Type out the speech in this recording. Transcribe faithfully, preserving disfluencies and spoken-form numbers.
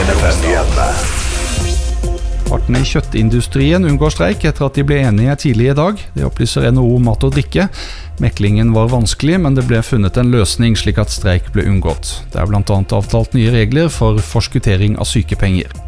N F M-nyhetene. Partene i kjøttindustrien unngår streik etter at de ble enige tidlig i dag. Det opplyser N H O Mat og Drikke. Meklingen var vanskelig, men det ble funnet en løsning slik at streik ble unngått. Det er blant annet avtalt nye regler for forskuttering av sykepenger.